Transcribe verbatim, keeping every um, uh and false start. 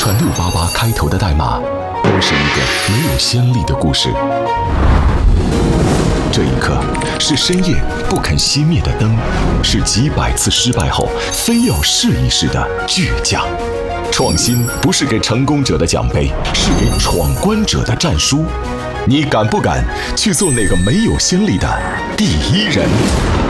串六八八开头的代码，都是一个没有先例的故事。这一刻，是深夜不肯熄灭的灯，是几百次失败后非要试一试的倔强。创新不是给成功者的奖杯，是给闯关者的战书。你敢不敢去做那个没有先例的第一人？